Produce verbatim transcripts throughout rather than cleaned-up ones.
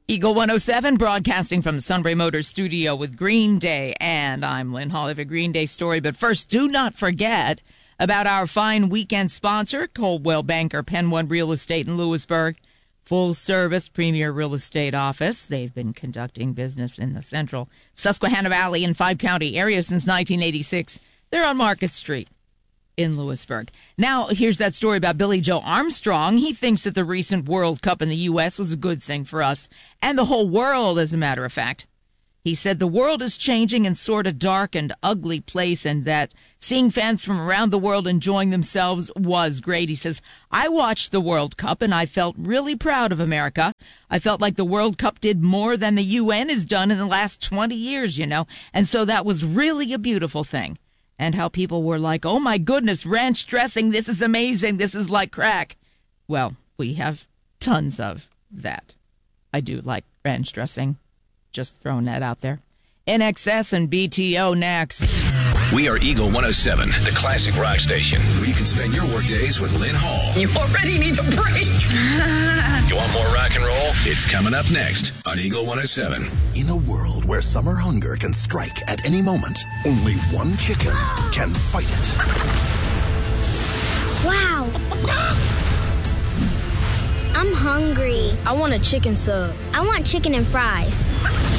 Eagle one oh seven, broadcasting from the Sunbury Motors studio with Green Day. And I'm Lynn Hall. I have a Green Day story. But first, do not forget about our fine weekend sponsor, Coldwell Banker Penn One Real Estate in Lewisburg. Full-service premier real estate office. They've been conducting business in the central Susquehanna Valley and five-county area since nineteen eighty-six. They're on Market Street in Lewisburg. Now, here's that story about Billy Joe Armstrong. He thinks that the recent World Cup in the U S was a good thing for us and the whole world, as a matter of fact. He said the world is changing in sort of dark and ugly place, and that seeing fans from around the world enjoying themselves was great. He says, I watched the World Cup and I felt really proud of America. I felt like the World Cup did more than the U N has done in the last twenty years, you know, and so that was really a beautiful thing. And how people were like, oh my goodness, ranch dressing, this is amazing, this is like crack. Well, we have tons of that. I do like ranch dressing. Just throwing that out there. N X S and B T O next. We are Eagle one oh seven, the classic rock station, where you can spend your work days with Lynn Hall. You already need a break. You want more rock and roll? It's coming up next on Eagle one oh seven. In a world where summer hunger can strike at any moment, only one chicken can fight it. Wow. I'm hungry. I want a chicken sub. I want chicken and fries.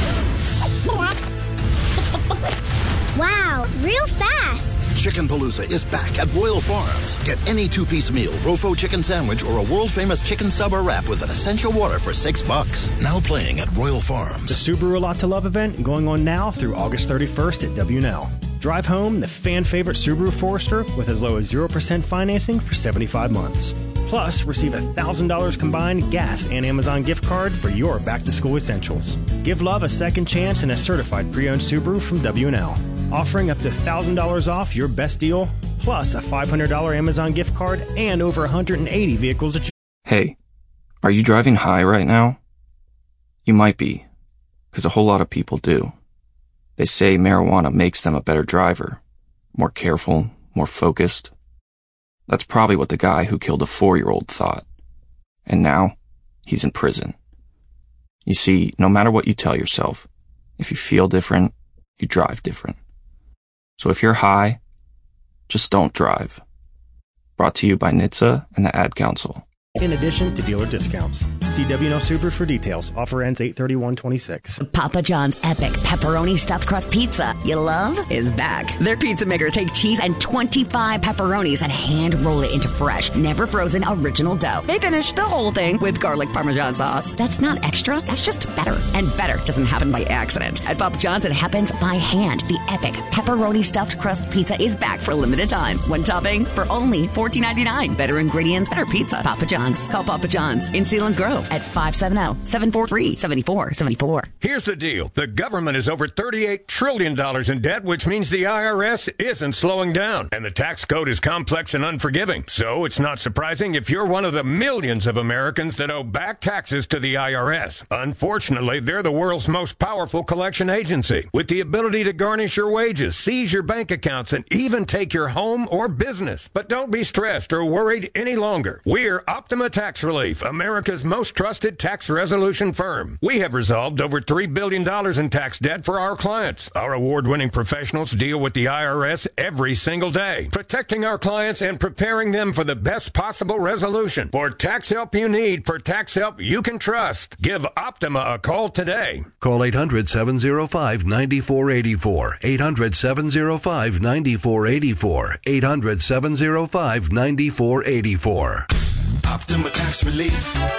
Wow, real fast. Chicken Palooza is back at Royal Farms. Get any two-piece meal, Rofo chicken sandwich, or a world-famous chicken sub or wrap with an essential water for six bucks. Now playing at Royal Farms. The Subaru A Lot to Love event going on now through August thirty-first at W N L. Drive home the fan-favorite Subaru Forester with as low as zero percent financing for seventy-five months. Plus, receive a one thousand dollars combined gas and Amazon gift card for your back-to-school essentials. Give love a second chance in a certified pre-owned Subaru from W N L. Offering up to one thousand dollars off your best deal, plus a five hundred dollars Amazon gift card and over one hundred eighty vehicles to choose. Hey, are you driving high right now? You might be, because a whole lot of people do. They say marijuana makes them a better driver, more careful, more focused. That's probably what the guy who killed a four-year-old thought. And now, he's in prison. You see, no matter what you tell yourself, if you feel different, you drive different. So if you're high, just don't drive. Brought to you by N H T S A and the Ad Council. In addition to dealer discounts. See W N L Subaru for details. Offer ends eight thirty-one twenty-six. Papa John's epic pepperoni stuffed crust pizza you love is back. Their pizza makers take cheese and twenty-five pepperonis and hand roll it into fresh, never frozen original dough. They finish the whole thing with garlic Parmesan sauce. That's not extra, that's just better. And better doesn't happen by accident. At Papa John's, it happens by hand. The epic pepperoni stuffed crust pizza is back for a limited time. One topping for only fourteen ninety-nine. Better ingredients, better pizza. Papa John's. Call Papa John's in Sealands Grove at five seven zero, seven four three, seven four seven four. Here's the deal. The government is over thirty-eight trillion dollars in debt, which means the I R S isn't slowing down. And the tax code is complex and unforgiving. So it's not surprising if you're one of the millions of Americans that owe back taxes to the I R S. Unfortunately, they're the world's most powerful collection agency, with the ability to garnish your wages, seize your bank accounts, and even take your home or business. But don't be stressed or worried any longer. We're Optima Tax Relief, America's most trusted tax resolution firm. We have resolved over three billion dollars in tax debt for our clients. Our award-winning professionals deal with the I R S every single day, protecting our clients and preparing them for the best possible resolution. For tax help you need, for tax help you can trust, give Optima a call today. Call eight hundred, seven oh five, nine four eight four. eight hundred, seven oh five, nine four eight four. eight hundred, seven oh five, nine four eight four. Optima Tax Relief.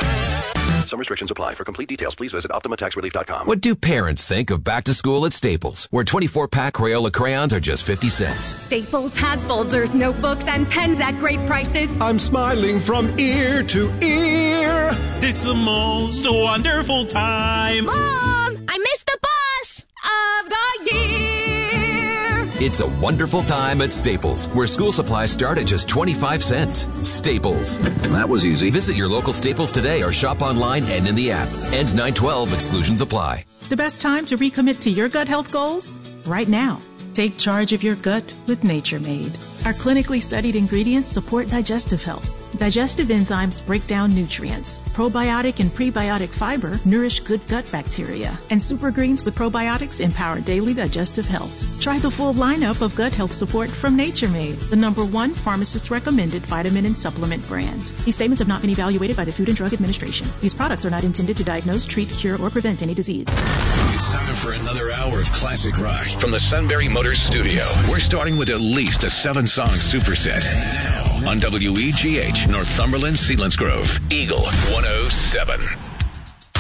Some restrictions apply. For complete details, please visit optima tax relief dot com. What do parents think of back to school at Staples, where twenty-four pack Crayola crayons are just fifty cents? Staples has folders, notebooks, and pens at great prices. I'm smiling from ear to ear. It's the most wonderful time. Mom, I missed the bus of the year. It's a wonderful time at Staples, where school supplies start at just twenty-five cents. Staples. That was easy. Visit your local Staples today or shop online and in the app. Ends nine twelve. Exclusions apply. The best time to recommit to your gut health goals? Right now. Take charge of your gut with Nature Made. Our clinically studied ingredients support digestive health, Digestive enzymes break down nutrients. Probiotic and prebiotic fiber nourish good gut bacteria. And Super Greens with probiotics empower daily digestive health. Try the full lineup of gut health support from Nature Made, the number one pharmacist-recommended vitamin and supplement brand. These statements have not been evaluated by the Food and Drug Administration. These products are not intended to diagnose, treat, cure, or prevent any disease. It's time for another hour of classic rock from the Sunbury Motors studio. We're starting with at least a seven-song superset. And now on W E G H, Northumberland, Selinsgrove, Eagle one oh seven.